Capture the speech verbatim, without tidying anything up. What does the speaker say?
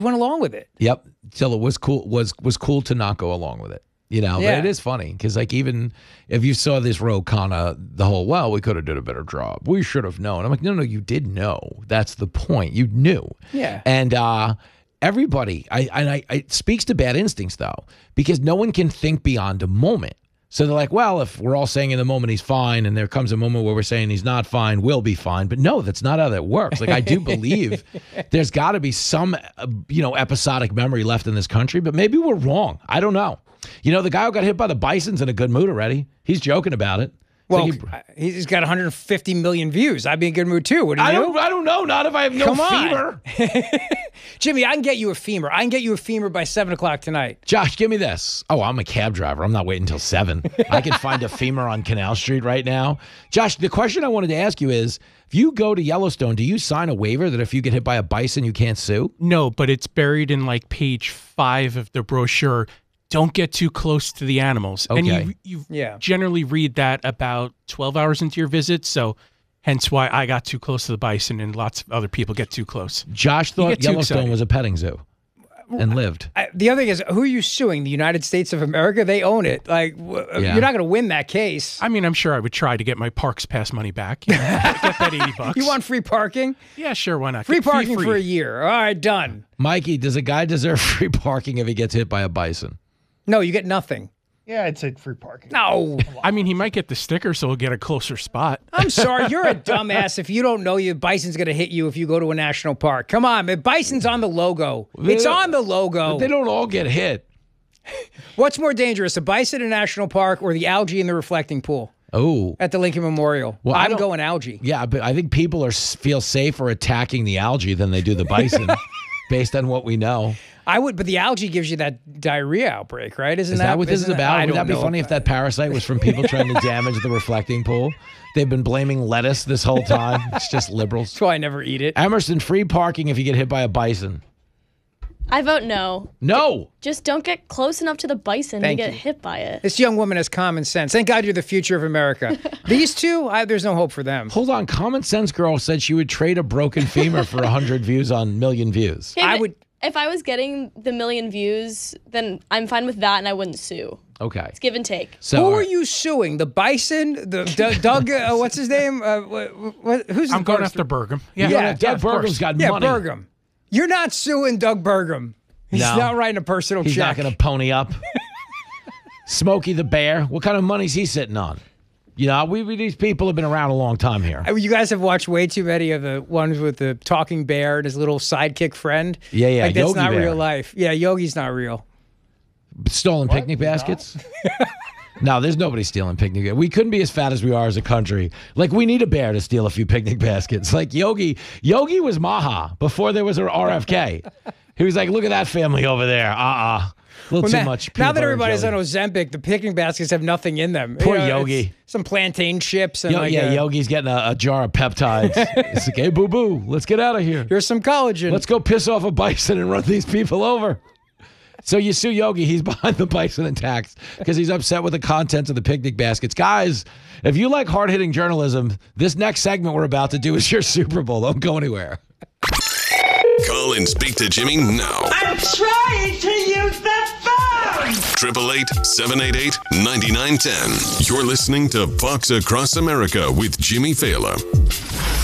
went along with it. Yep. Till it was cool was was cool to not go along with it. You know, Yeah. but it is funny because, like, even if you saw this row kind of the whole, well, we could have did a better job. We should have known. I'm like, no, no, you did know. That's the point. You knew. Yeah. And uh, everybody, I and I, it speaks to bad instincts, though, because no one can think beyond a moment. So they're like, well, if we're all saying in the moment he's fine and there comes a moment where we're saying he's not fine, we'll be fine. But no, that's not how that works. Like, I do believe there's got to be some, uh, you know, episodic memory left in this country, but maybe we're wrong. I don't know. You know, the guy who got hit by the bison's in a good mood already. He's joking about it. Well, Like he, he's got one hundred fifty million views. I'd be in a good mood too. What do you I do? don't, I don't know. Not if I have no Come on. femur. Jimmy, I can get you a femur. I can get you a femur by seven o'clock tonight. Josh, give me this. Oh, I'm a cab driver. I'm not waiting until seven. I can find a femur on Canal Street right now. Josh, the question I wanted to ask you is, if you go to Yellowstone, do you sign a waiver that if you get hit by a bison, you can't sue? No, but it's buried in like page five of the brochure. Don't get too close to the animals. Okay. And you, you Yeah. generally read that about twelve hours into your visit. So hence why I got too close to the bison and lots of other people get too close. Josh thought get too Yellowstone excited. was a petting zoo and lived. I, the other thing is, who are you suing? The United States of America? They own it. Like, w- Yeah. you're not going to win that case. I mean, I'm sure I would try to get my Parks Pass money back. You know, get that eighty bucks. You want free parking? Yeah, sure. Why not? Free Get parking free. for a year. All right, done. Mikey, does a guy deserve free parking if he gets hit by a bison? No, you get nothing. Yeah, I'd say free parking. No. I mean, he might get the sticker, so he'll get a closer spot. I'm sorry. You're a dumbass if you don't know you bison's going to hit you if you go to a national park. Come on, man. Bison's on the logo. It's on the logo. They don't all get hit. What's more dangerous, a bison in a national park or the algae in the reflecting pool Oh. at the Lincoln Memorial? Well, I I'm don't- going algae. Yeah, but I think people are feel safer attacking the algae than they do the bison, based on what we know. I would, but the algae gives you that diarrhea outbreak, right? Isn't Is that, that what this is isn't that- about? I Would that don't be know funny if that parasite was from people trying to damage the reflecting pool? They've been blaming lettuce this whole time. It's just liberals. That's why I never eat it. Emerson, free parking if you get hit by a bison. I vote no. No. Just don't get close enough to the bison Thank to get you. hit by it. This young woman has common sense. Thank God you're the future of America. These two, I, there's no hope for them. Hold on. Common Sense Girl said she would trade a broken femur for one hundred views on Million Views. Hey, I but would- If I was getting the million views, then I'm fine with that, and I wouldn't sue. Okay. It's give and take. So, Who all are right. you suing? The bison? The D- Doug? Uh, what's his name? Uh, what, what, who's the I'm going first- after Burgum. Yeah, Yeah, Doug of course. Burgum's got Yeah, money. Burgum. You're not suing Doug Burgum. He's No. not writing a personal He's check. not going to pony up. Smokey the Bear. What kind of money's he sitting on? You know, we, we these people have been around a long time here. You guys have watched way too many of the ones with the talking bear and his little sidekick friend. Yeah, yeah, Like, that's Yogi not Bear. real life. Yeah, Yogi's not real. Stolen picnic baskets? No, there's nobody stealing picnic. We couldn't be as fat as we are as a country. Like, we need a bear to steal a few picnic baskets. Like Yogi, Yogi was Maha before there was an R F K. He was like, look at that family over there. Uh-uh. A little Well, too now, much. now peanut that butter and everybody's on jelly. Ozempic, the picnic baskets have nothing in them. Poor it's Yogi. Some plantain chips and Yo, like yeah, a- Yogi's getting a, a jar of peptides. It's like, hey, boo-boo, let's get out of here. here's some collagen. Let's go piss off a bison and run these people over. So you sue Yogi. He's behind the bison and tax because he's upset with the contents of the picnic baskets. Guys, if you like hard-hitting journalism, this next segment we're about to do is your Super Bowl. Don't go anywhere. Call and speak to Jimmy now. I'm trying to use the phone! eight eight eight, seven eight eight, nine nine one zero. You're listening to Fox Across America with Jimmy Fallon.